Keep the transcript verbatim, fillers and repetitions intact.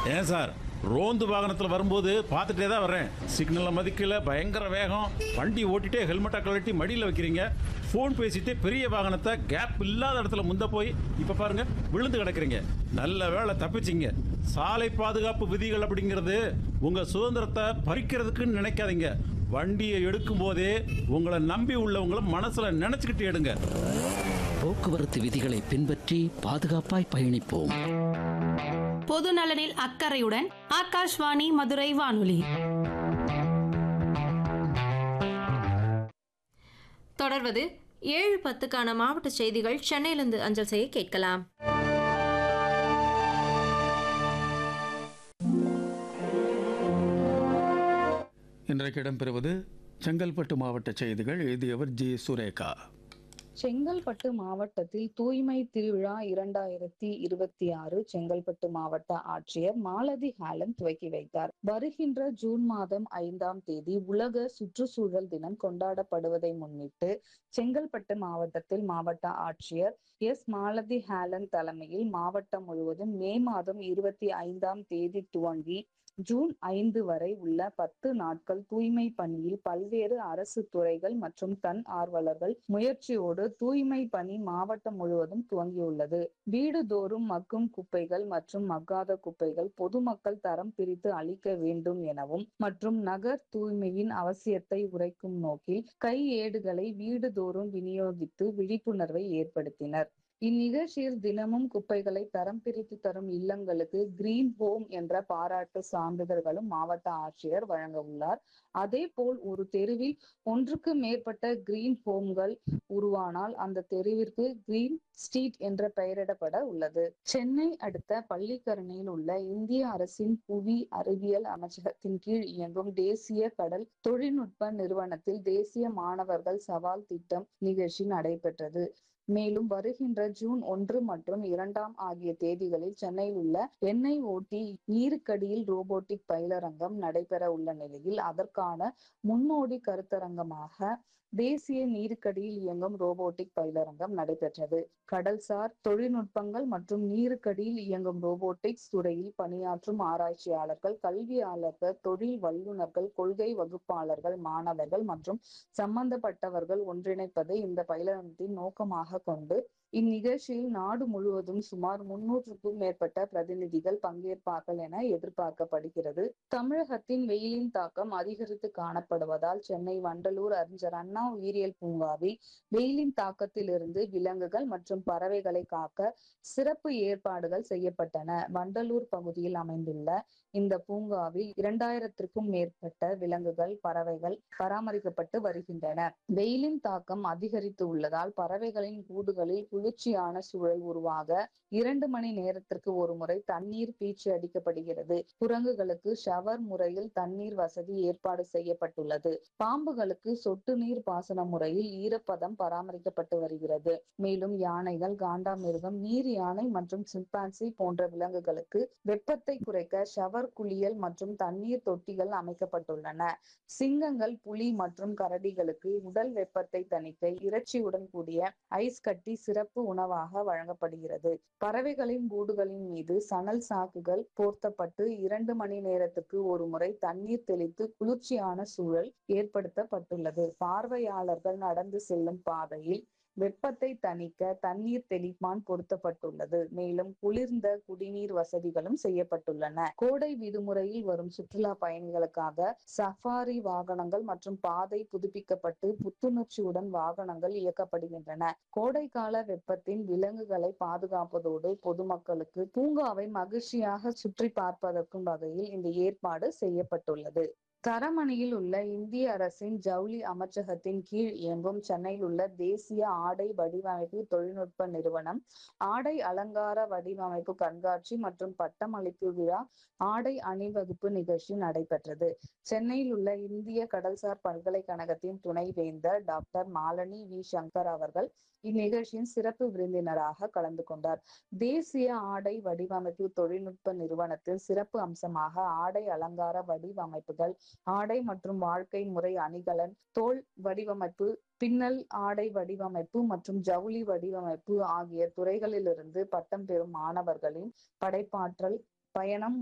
ஏன் சார், ரோந்து வாகனத்தில் வரும்போது பார்த்துட்டே தான் வரேன். சிக்னலை மதிக்கல, பயங்கர வேகம். வண்டி ஓட்டிட்டே ஹெல்மெட்டை கழட்டி மடியில் வைக்கிறீங்க. ஃபோன் பேசிட்டு பெரிய வாகனத்தை கேப் இல்லாத இடத்துல முந்த போய் இப்போ பாருங்க விழுந்து கிடக்குறீங்க. நல்ல வேளை தப்பிச்சிங்க. சாலை பாதுகாப்பு விதிகள் அப்படிங்கிறது உங்கள் சுதந்திரத்தை பறிக்கிறதுக்குன்னு நினைக்காதீங்க. வண்டியை எடுக்கும் போதே உங்களை நம்பி உள்ளவங்களை மனசுல நினைச்சுக்கிட்டு எடுங்க. போக்குவரத்து விதிகளை பின்பற்றி பாதுகாப்பாய் பயணிப்போம். பொது நலனில் அக்கறையுடன் ஆகாஷ்வாணி மதுரை வானொலி. தொடர்வது ஏழு பத்துக்கான மாவட்ட செய்திகள் சென்னையிலிருந்து அஞ்சல் செய்ய கேட்கலாம். இன்றைக்கு இடம்பெறுவது செங்கல்பட்டு மாவட்ட செய்திகள். எழுதியவர் ஜி சுரேகா. செங்கல்பட்டு மாவட்டத்தில் தூய்மை திருவிழா இரண்டாயிரத்தி இருபத்தி ஆறு செங்கல்பட்டு மாவட்ட ஆட்சியர் மாலதி ஹாலன் துவக்கி வைத்தார். வருகின்ற ஜூன் மாதம் ஐந்தாம் தேதி உலக சுற்றுச்சூழல் தினம் கொண்டாடப்படுவதை முன்னிட்டு செங்கல்பட்டு மாவட்டத்தில் மாவட்ட ஆட்சியர் எஸ் மாலதி ஹாலன் தலைமையில் மாவட்டம் முழுவதும் மே மாதம் இருபத்தி ஐந்தாம் தேதி துவங்கி ஜூன் ஐந்து வரை உள்ள பத்து நாட்கள் தூய்மை பணியில் பல்வேறு அரசு துறைகள் மற்றும் தன் ஆர்வலர்கள் முயற்சியோடு தூய்மை பணி மாவட்டம் முழுவதும் துவங்கியுள்ளது. வீடுதோறும் மக்கும் குப்பைகள் மற்றும் மக்காத குப்பைகள் பொதுமக்கள் தரம் பிரித்து அளிக்க வேண்டும் எனவும் மற்றும் நகர் தூய்மையின் அவசியத்தை உரைக்கும் நோக்கில் கையேடுகளை வீடுதோறும் விநியோகித்து விழிப்புணர்வை ஏற்படுத்தினர். இந்நிகழ்ச்சியில் தினமும் குப்பைகளை தரம் பிரித்து தரும் இல்லங்களுக்கு கிரீன் ஹோம் என்ற பாராட்டு சான்றிதழ்களும் மாவட்ட ஆட்சியர் வழங்க உள்ளார். அதே போல் ஒரு தெருவில் ஒன்றுக்கு மேற்பட்ட கிரீன் ஹோம்கள் உருவானால் அந்த தெருவிற்கு கிரீன் ஸ்ட்ரீட் என்ற பெயரிடப்பட உள்ளது. சென்னை அடுத்த பள்ளிக்கரணையில் உள்ள இந்திய அரசின் புவி அறிவியல் அமைச்சகத்தின் கீழ் இயங்கும் தேசிய கடல் தொழில்நுட்ப நிறுவனத்தில் தேசிய மாணவர்கள் சவால் திட்டம் நிகழ்ச்சி நடைபெற்றது. மேலும் வருகின்ற ஜூன் ஒன்று மற்றும் இரண்டாம் ஆகிய தேதிகளில் சென்னையில் உள்ள என்ஐ ஓடி நீருக்கடியில் ரோபோட்டிக் பயிலரங்கம் நடைபெற உள்ள நிலையில் அதற்கான முன்னோடி கருத்தரங்கமாக தேசிய நீருக்கடியில் இயங்கும் ரோபோட்டிக் பயிலரங்கம் நடைபெற்றது. கடல்சார் தொழில்நுட்பங்கள் மற்றும் நீருக்கடியில் இயங்கும் ரோபோட்டிக்ஸ் துறையில் பணியாற்றும் ஆராய்ச்சியாளர்கள், கல்வியாளர்கள், தொழில் வல்லுநர்கள், கொள்கை வகுப்பாளர்கள், மாணவர்கள் மற்றும் சம்பந்தப்பட்டவர்கள் ஒன்றிணைப்பதை இந்த பயிலரங்கத்தின் நோக்கமாக கொண்டு இந்நிகழ்ச்சியில் நாடு முழுவதும் சுமார் முன்னூற்றுக்கும் மேற்பட்ட பிரதிநிதிகள் பங்கேற்பார்கள் என எதிர்பார்க்கப்படுகிறது. தமிழகத்தின் வெயிலின் தாக்கம் அதிகரித்து காணப்படுவதால் சென்னை வண்டலூர் அறிஞர் அண்ணா உயிரியல் பூங்காவில் வெயிலின் தாக்கத்திலிருந்து விலங்குகள் மற்றும் பறவைகளை காக்க சிறப்பு ஏற்பாடுகள் செய்யப்பட்டன. வண்டலூர் பகுதியில் அமைந்துள்ள இந்த பூங்காவில் இரண்டாயிரத்திற்கும் மேற்பட்ட விலங்குகள், பறவைகள் பராமரிக்கப்பட்டு வருகின்றன. வெயிலின் தாக்கம் அதிகரித்து உள்ளதால் பறவைகளின் கூடுகளில் குளிர்ச்சியான சூழல் உருவாக இரண்டு மணி நேரத்திற்கு ஒரு முறை தண்ணீர் பீய்ச்சி அடிக்கப்படுகிறது. குரங்குகளுக்கு ஷவர் முறையில் தண்ணீர் வசதி ஏற்பாடு செய்யப்பட்டுள்ளது. பாம்புகளுக்கு சொட்டு நீர் பாசன முறையில் ஈரப்பதம் பராமரிக்கப்பட்டு வருகிறது. மேலும் யானைகள், காண்டாமிருகம், நீர் யானை மற்றும் சிம்பான்சி போன்ற விலங்குகளுக்கு வெப்பத்தை குறைக்க ஷவர் குளியல் மற்றும் தண்ணீர் தொட்டிகள் அமைக்கப்பட்டுள்ளன. சிங்கங்கள், புலி மற்றும் கரடிகளுக்கு உடல் வெப்பத்தை தணிக்க இறைச்சியுடன் கூடிய ஐஸ் கட்டி சிறப்பு உணவாக வழங்கப்படுகிறது. பறவைகளின் கூடுகளின் மீது சணல் சாக்குகள் போர்த்தப்பட்டு இரண்டு மணி நேரத்துக்கு ஒரு முறை தண்ணீர் தெளித்து குளிர்ச்சியான சூழல் ஏற்படுத்தப்பட்டுள்ளது. பார்வையாளர்கள் நடந்து செல்லும் பாதையில் வெப்பத்தை தணிக்க தண்ணீர் தெளிப்பான் பொருத்தப்பட்டுள்ளது. மேலும் குளிர்ந்த குடிநீர் வசதிகளும் செய்யப்பட்டுள்ளன. கோடை விடுமுறையில் வரும் சுற்றுலா பயணிகளுக்காக சஃபாரி வாகனங்கள் மற்றும் பாதை புதுப்பிக்கப்பட்டு புத்துணர்ச்சியுடன் வாகனங்கள் இயக்கப்படுகின்றன. கோடைக்கால வெப்பத்தின் விலங்குகளை பாதுகாப்பதோடு பொதுமக்களுக்கு பூங்காவை மகிழ்ச்சியாக சுற்றி பார்ப்பதற்கும் வகையில் இந்த ஏற்பாடு செய்யப்பட்டுள்ளது. தரமணியில் உள்ள இந்திய அரசின் ஜவுளி அமைச்சகத்தின் கீழ் இயங்கும் சென்னையில் உள்ள தேசிய ஆடை வடிவமைப்பு தொழில்நுட்ப நிறுவனம் ஆடை அலங்கார வடிவமைப்பு கண்காட்சி மற்றும் பட்டமளிப்பு விழா, ஆடை அணிவகுப்பு நிகழ்ச்சி நடைபெற்றது. சென்னையில் உள்ள இந்திய கடல்சார் பல்கலைக்கழகத்தின் துணைவேந்தர் டாக்டர் மாலினி வி சங்கர் அவர்கள் இந்நிகழ்ச்சியின் சிறப்பு விருந்தினராக கலந்து கொண்டார். தேசிய ஆடை வடிவமைப்பு தொழில்நுட்ப நிறுவனத்தில் சிறப்பு அம்சமாக ஆடை அலங்கார வடிவமைப்புகள், ஆடை மற்றும் வாழ்க்கை முறை அணிகலன், தோல் வடிவமைப்பு, பின்னல் ஆடை வடிவமைப்பு மற்றும் ஜவுளி வடிவமைப்பு ஆகிய துறைகளிலிருந்து பட்டம் பெறும் மாணவர்களின் படைப்பாற்றல் பயணம்